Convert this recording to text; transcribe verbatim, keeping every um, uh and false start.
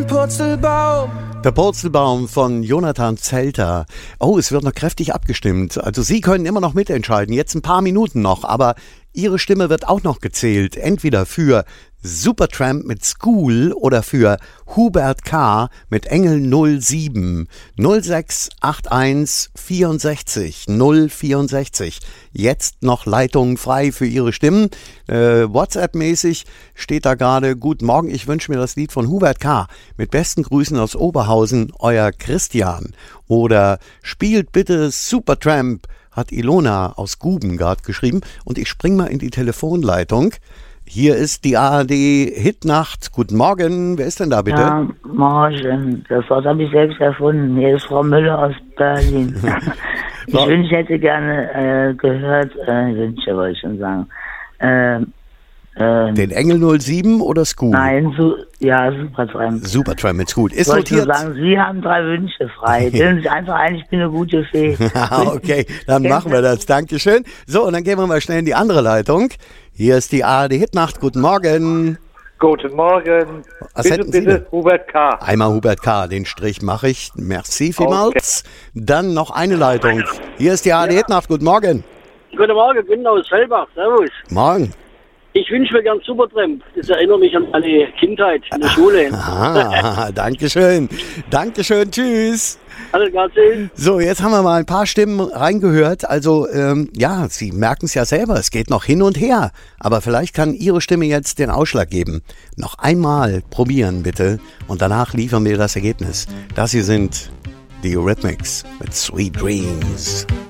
Purzelbaum. Der Purzelbaum von Jonathan Zelter. Oh, es wird noch kräftig abgestimmt. Also Sie können immer noch mitentscheiden. Jetzt ein paar Minuten noch, aber Ihre Stimme wird auch noch gezählt. Entweder für Supertramp mit School oder für Hubert K. mit Engel null sieben null sechs acht eins vierundsechzig null vierundsechzig. Jetzt noch Leitungen frei für Ihre Stimmen. Äh, WhatsApp-mäßig steht da gerade: Guten Morgen, ich wünsche mir das Lied von Hubert K. Mit besten Grüßen aus Oberhausen, euer Christian. Oder spielt bitte Supertramp, hat Ilona aus Guben gerade geschrieben. Und ich spring mal in die Telefonleitung. Hier ist die A R D-Hitnacht. Guten Morgen. Wer ist denn da bitte? Ja, morgen. Das Wort habe ich selbst erfunden. Hier ist Frau Müller aus Berlin. Ich wünsche, ich hätte gerne äh, gehört, äh, Wünsche wollte ich schon sagen. Äh, äh, Den Engel null sieben oder School? Nein, su ja, Supertramp. Supertramp mit School. Ist ich wollte notiert. nur sagen, Sie haben drei Wünsche frei. Bilden Sie einfach ein, ich bin eine gute Fee. Okay, dann machen wir das. Dankeschön. So, und dann gehen wir mal schnell in die andere Leitung. Hier ist die A R D-Hitnacht. Guten Morgen. Guten Morgen. Was bitte, hätten Sie bitte, denn? Hubert K. Einmal Hubert K. Den Strich mache ich. Merci vielmals. Okay. Dann noch eine Leitung. Hier ist die A R D-Hitnacht. Guten Morgen. Guten Morgen, Günther aus Fellbach. Servus. Morgen. Ich wünsche mir gern Supertramp. Das erinnert mich an meine Kindheit in der Schule. Ah, Dankeschön. Dankeschön. Tschüss. Alles klar, tschüss. So, jetzt haben wir mal ein paar Stimmen reingehört. Also, ähm, ja, Sie merken es ja selber, es geht noch hin und her. Aber vielleicht kann Ihre Stimme jetzt den Ausschlag geben. Noch einmal probieren, bitte. Und danach liefern wir das Ergebnis. Das hier sind die Eurythmics mit Sweet Dreams.